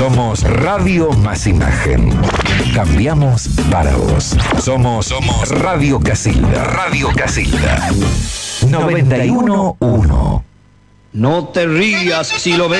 Somos Radio Más Imagen. Cambiamos para vos. Somos Radio Casilda. Radio Casilda. 91.1. No te rías si lo ves.